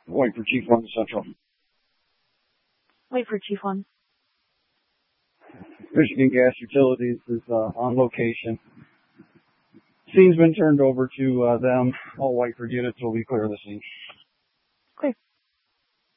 Wait for Chief 1 to Central. Wait for Chief 1. Michigan Gas Utilities is on location. Scene's been turned over to them. All Whiteford units will be clear of the scene. Okay.